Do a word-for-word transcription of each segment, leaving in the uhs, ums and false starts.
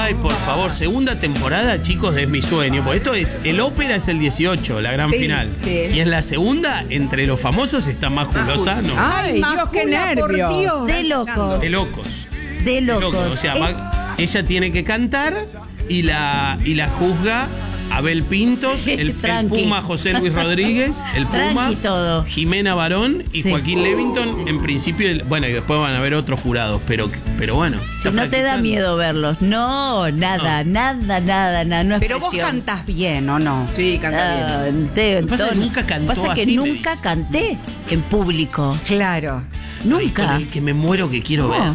Ay, por favor, segunda temporada, chicos, de Mi Sueño. Porque esto es, el ópera es el dieciocho, la gran Sí, final. sí. Y en la segunda, entre los famosos está Maju Lozano. Ay, Dios, qué Mácula, por nervios. Dios. De locos. De locos. De De locos. locos. O sea, Es- va- ella tiene que cantar y la, y la juzga Abel Pintos, el, el Tranqui. Puma José Luis Rodríguez, el Puma, Tranqui todo. Jimena Barón y Sí. Joaquín Levington. En principio, el- bueno, y después van a haber otros jurados, pero, pero bueno. Si está no te da practicando. miedo verlos. No, nada, nada, nada, nada. No es Pero vos presión. cantás bien, ¿o no? Sí, canta bien. Ah, te- Lo que pasa es que tono. nunca cantó Pasa que así, me nunca dice. canté en público. Claro. Ay, con Nunca. el que me muero que quiero No. ver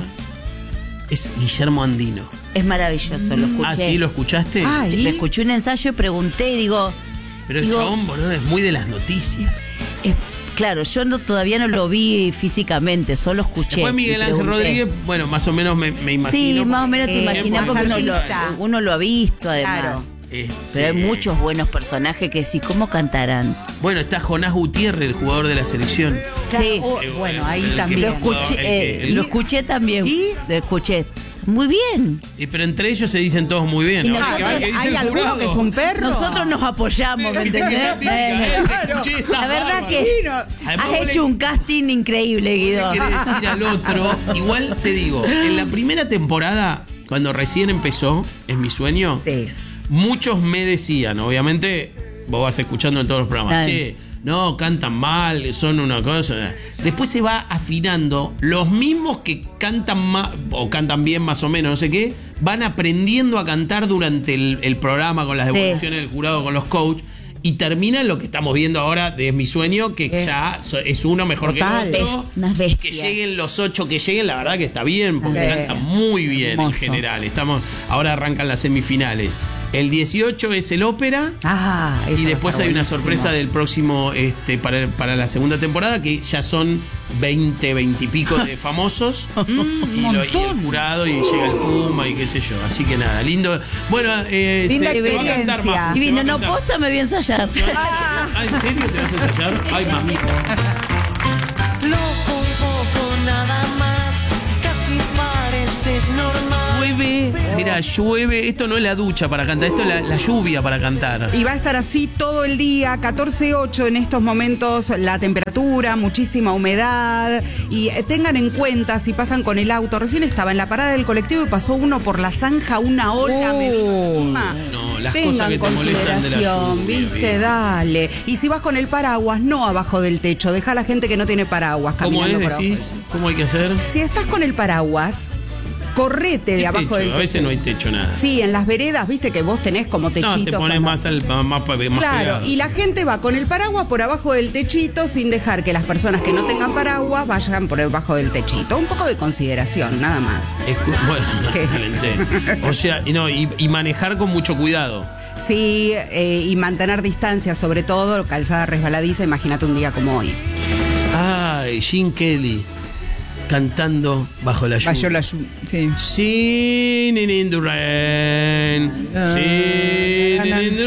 es Guillermo Andino. Es maravilloso, lo escuché. Ah, ¿sí? ¿Lo escuchaste? Ay. Le escuché un ensayo y pregunté y digo, Pero el digo, chabón, boludo, es muy de las noticias. es- claro, yo no, todavía no lo vi físicamente, solo escuché. Después Miguel y Ángel pregunté. Rodríguez, bueno, más o menos me, me imagino. Sí, más o menos te Eh, imaginas más porque uno lo, artista. uno lo ha visto además. Claro. Este, Pero hay muchos buenos personajes que sí, ¿cómo cantarán? Bueno, está Jonás Gutiérrez, el jugador de la selección. Sí. Oh, Eh, bueno, el- ahí el que también. Lo fue jugador, escuché, el que- eh, el- lo escuché también. ¿Y? Lo escuché. Muy bien. Eh, pero entre ellos se dicen todos muy bien. Y ¿no? nosotros- Ahora que dice ¿Hay el alguno jurado. que es un perro? Nosotros nos apoyamos, ¿me entendés? Bueno. Escuché, está La verdad bárbaro. que Además, has vos le- hecho un casting increíble, Guido. ¿Qué quiere decir al otro? Igual te digo, en la primera temporada, cuando recién empezó, en Mi Sueño, Sí. muchos me decían, obviamente, vos vas escuchando en todos los programas, Ay. che, no, cantan mal, son una cosa. Después se va afinando, los mismos que cantan mal, o cantan bien más o menos, no sé qué, van aprendiendo a cantar durante el, el programa con las Sí. devoluciones del jurado, con los coaches. Y termina en lo que estamos viendo ahora de Mi Sueño, que Eh. ya so- es uno mejor Total. que el otro. Best- unas bestias. Que lleguen los ocho que lleguen, la verdad que está bien, porque Sí. cantan muy bien Hermoso. en general. Estamos, ahora arrancan las semifinales. El dieciocho es el ópera. Ah, eso Y va a después estar hay una buenísimo. sorpresa del próximo, este, para, para la segunda temporada, que ya son veinte, veinte y pico de famosos. y, lo- y el montón. jurado, y llega el Puma, y qué sé yo. Así que nada, lindo. Bueno, eh, Linda se, se va a cantar experiencia. más. Y se vino, va a no cantar. posta, me voy a ensayar. Ah, ¿en serio te vas a ensayar? Ay, mamita. Lo convoco nada más, casi pareces normal. Llueve, mira, llueve. Esto no es la ducha para cantar, esto es la, la lluvia para cantar. Y va a estar así todo el día, catorce ocho en estos momentos, la temperatura, muchísima humedad. Y eh, tengan en cuenta si pasan con el auto. Recién estaba en la parada del colectivo y pasó uno por la zanja, una ola me vino encima. No, las Tengan cosas que te molestan de la consideración, lluvia, viste, bien. dale. Y si vas con el paraguas, no abajo del techo, deja a la gente que no tiene paraguas ¿Cómo caminando es, por abajo. decís? ¿Cómo hay que hacer? Si estás con el paraguas, correte de ¿Qué abajo techo? del techo. A veces no hay techo nada. Sí, en las veredas, viste que vos tenés como techitos. No, te pones cuando- más al más, más, más Claro, pegado. y la gente va con el paraguas por abajo del techito sin dejar que las personas que no tengan paraguas vayan por debajo del techito. Un poco de consideración, nada más. Escu- bueno, no, ¿Qué? excelente. O sea, y no, y, y manejar con mucho cuidado. Sí, eh, y mantener distancia, sobre todo, calzada resbaladiza, imagínate un día como hoy. Ay, Gene Kelly cantando bajo la lluvia. Cayó la lluvia. Sí. Singing in the rain, singing in the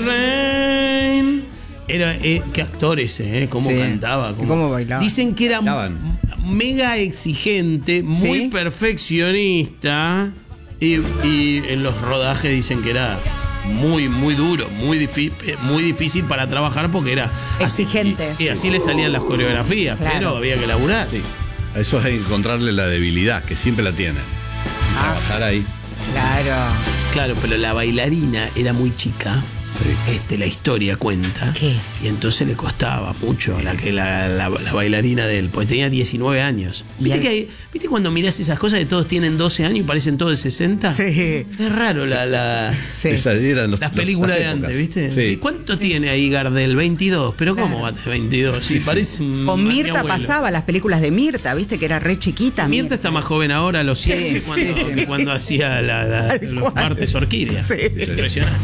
rain. Era, eh, qué actor ese, ¿eh? Cómo Sí. cantaba. Y cómo bailaba. Dicen que era Bailaban. m- mega exigente, muy ¿Sí? perfeccionista. Y, y en los rodajes dicen que era muy, muy duro, muy, difí- muy difícil para trabajar porque era así- Exigente. Y, y así le salían las coreografías, Claro. pero había que laburar. Sí. A eso es encontrarle la debilidad, que siempre la tiene. Y Ah. trabajar ahí. Claro. Claro, pero la bailarina era muy chica. Sí. Este, la historia cuenta. ¿Qué? Y entonces le costaba mucho la, que la, la- la bailarina de él, porque tenía diecinueve años. ¿Viste, Y que hay- ¿Viste cuando mirás esas cosas de todos tienen doce años y parecen todos de sesenta? Sí. Es raro la, la- Sí. Esas eran los- las los- películas las de épocas. antes, ¿viste? Sí. Sí, ¿cuánto tiene ahí Gardel? veintidós. ¿Pero cómo va a tener veintidós? Sí, Sí, sí. parece un- Con mi Mirta abuelo. pasaba las películas de Mirta, viste que era re chiquita. Mirta está más joven ahora, lo siento, que sí, cuando, sí. que cuando hacía la, la- Tal los cual. martes orquídea. Sí. Impresionante.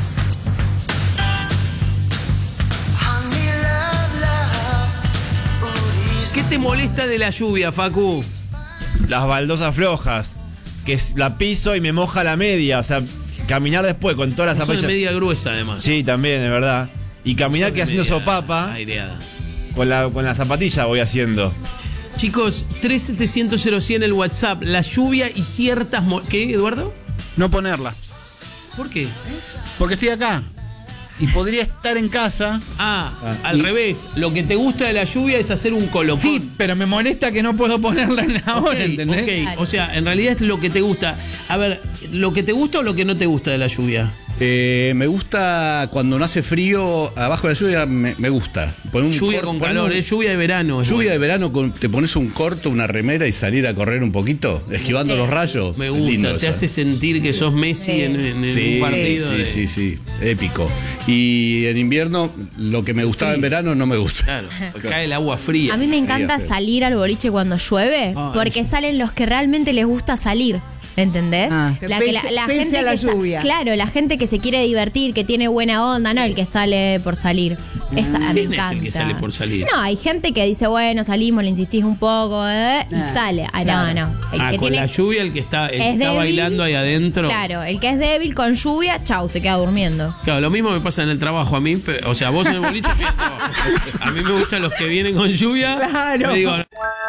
Honey, love, love. Ooh, ¿Qué te molesta de la lluvia, Facu? Las baldosas flojas, que es- la piso y me moja la media, o sea, caminar después con todas las Vos sos de zapatillas. media gruesa, además. Sí, también, es verdad. Y caminar Sos que de haciendo media sopapa, aireada. con la, con la zapatilla voy haciendo. Chicos, tres setecientos cero cien el WhatsApp. La lluvia y ciertas... mo- ¿Qué, Eduardo? No ponerla. ¿Por qué? Porque estoy acá. Y podría estar en casa. Ah, Ah, al y- revés. Lo que te gusta de la lluvia es hacer un colocón. Sí, pero me molesta que no puedo ponerla en la Ok, hora, ¿entendés? ok. O sea, en realidad es lo que te gusta. A ver, ¿lo que te gusta o lo que no te gusta de la lluvia? Eh, me gusta cuando no hace frío, abajo de la lluvia me, me gusta. Poner un Lluvia cor- con poner calor, un- es lluvia de verano. es Lluvia de bueno. verano, con- te pones un corto, una remera y salir a correr un poquito, esquivando los rayos. Me Es gusta, lindo te eso. hace sentir que sos Messi Sí. en, en- en Sí, un partido. sí, de- sí, sí, épico. Y en invierno, lo que me gustaba en verano no me gusta. Claro, cae el agua fría. A mí me encanta feo. salir al boliche cuando llueve, Ah, porque eso. salen los que realmente les gusta salir. ¿Entendés? Ah. La que la, Pese- la pese gente a la que sa- lluvia. claro, la gente que se quiere divertir, que tiene buena onda, no el que sale por salir. Esa me ¿Quién es encanta. el que sale por salir? No, hay gente que dice, bueno, salimos, le insistís un poco, ¿eh? y Ah, sale. Ah, claro. no, no. El Ah, que con tiene- la lluvia, el que está, el que es está débil, bailando ahí adentro. Claro, el que es débil con lluvia, chau, se queda durmiendo. Claro, lo mismo me pasa en el trabajo a mí, pero- o sea, vos en el boliche, bien, no. A mí me gustan los que vienen con lluvia. Claro. Me digo,